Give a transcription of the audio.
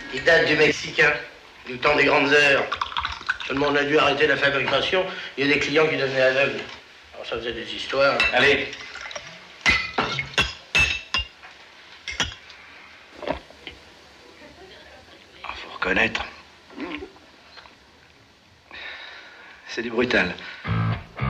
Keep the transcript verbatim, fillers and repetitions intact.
Il date du Mexicain, du temps des grandes heures. Seulement, on a dû arrêter la fabrication. Il y a des clients qui devenaient aveugles. Alors, ça faisait des histoires. Allez. Ah, faut reconnaître. C'est du brutal.